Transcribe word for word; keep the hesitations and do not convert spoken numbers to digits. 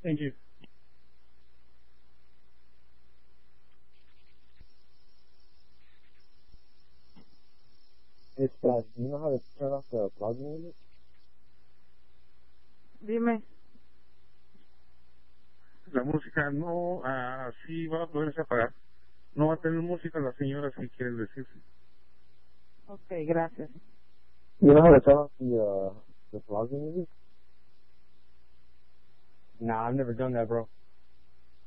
Thank you. It's uh, you know how to turn off the plug unit? Dime. La música no, ah, sí va a poderse apagar. No va a tener música la señora si quiere decirse. Ok, gracias. You know how to turn off the, uh, the plug unit? Nah, I've never done that, bro.